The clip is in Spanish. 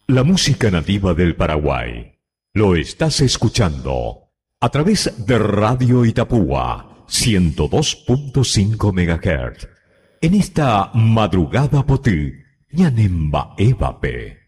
La música nativa del Paraguay. Lo estás escuchando a través de Radio Itapúa 102.5 MHz. En esta madrugada potí, ñanemba evape.